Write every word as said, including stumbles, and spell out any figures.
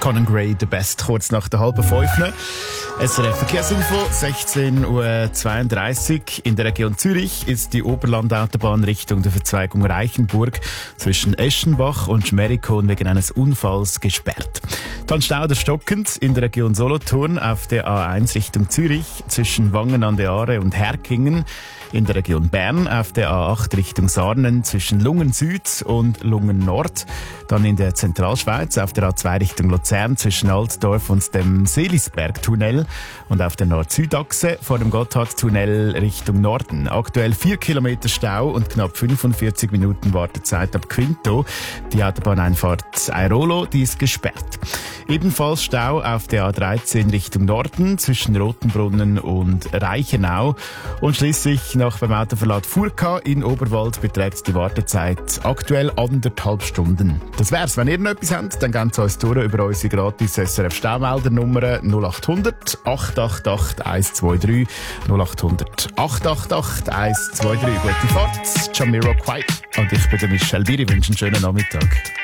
Conan Gray, The Best, kurz nach der halben fünf. S R F Verkehrsinfo, sechzehn Uhr zweiunddreißig. In der Region Zürich ist die Oberlandautobahn Richtung der Verzweigung Reichenburg zwischen Eschenbach und Schmerikon wegen eines Unfalls gesperrt. Dann Stauder stockend in der Region Solothurn auf der A eins Richtung Zürich zwischen Wangen an der Aare und Herkingen. In der Region Bern auf der A acht Richtung Sarnen zwischen Lungen Süd und Lungen Nord. Dann in der Zentralschweiz auf der A zwei Richtung Luzern zwischen Altdorf und dem Seelisberg-Tunnel. Und auf der Nord-Süd-Achse vor dem Gotthardtunnel Richtung Norden. Aktuell vier Kilometer Stau und knapp fünfundvierzig Minuten Wartezeit ab Quinto. Die Autobahneinfahrt Airolo, die ist gesperrt. Ebenfalls Stau auf der A dreizehn Richtung Norden zwischen Rotenbrunnen und Reichenau. Und schließlich noch beim Autoverlad Furka in Oberwald beträgt die Wartezeit aktuell anderthalb Stunden. Das wär's. Wenn ihr noch etwas habt, dann gebt uns durch über unsere gratis S R F Staumeldernummer null acht hundert acht acht acht eins zwei drei null acht hundert acht acht acht eins zwei drei. Gute Fahrt, Jamiroquai. Und ich bin der Michel Biri, wünsche einen schönen Nachmittag.